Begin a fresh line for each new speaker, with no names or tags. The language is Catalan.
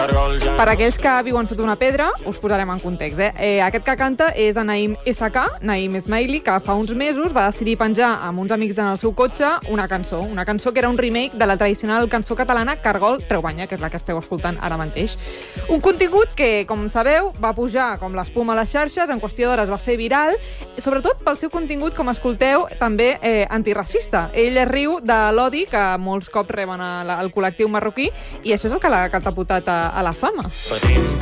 Per aquells que viuen sota una pedra, us posarem en context. Aquest que canta és Naïm SK, Naïm Ismaili, que fa uns mesos va decidir penjar amb uns amics en el seu cotxe una cançó que era un remake de la tradicional cançó catalana Cargol Treu Banya, que és la que esteu escoltant ara mateix. Un contingut que, com sabeu, va pujar com l'espuma a les xarxes, en qüestió d'hores va fer viral, sobretot pel seu contingut, com escolteu, també antiracista. Ell es riu de l'odi que molts cops reben al col·lectiu marroquí i això és el que l'ha catapultat a la fama.